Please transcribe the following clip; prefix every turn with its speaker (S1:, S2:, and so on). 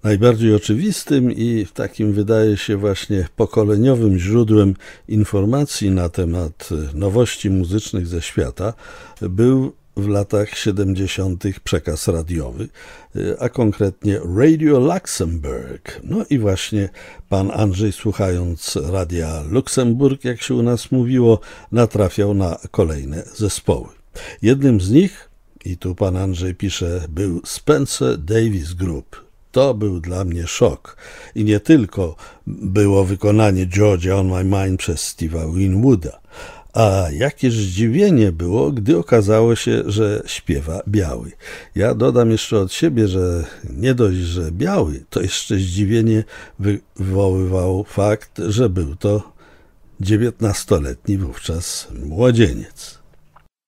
S1: Najbardziej oczywistym i takim wydaje się właśnie pokoleniowym źródłem informacji na temat nowości muzycznych ze świata był w latach 70. przekaz radiowy, a konkretnie Radio Luxembourg. No i właśnie pan Andrzej, słuchając Radia Luksemburg, jak się u nas mówiło, natrafiał na kolejne zespoły. Jednym z nich, i tu pan Andrzej pisze, był Spencer Davis Group. To był dla mnie szok. I nie tylko było wykonanie Georgia on My Mind przez Steve'a Winwooda, a jakież zdziwienie było, gdy okazało się, że śpiewa biały. Ja dodam jeszcze od siebie, że nie dość, że biały, to jeszcze zdziwienie wywoływał fakt, że był to 19-letni wówczas młodzieniec.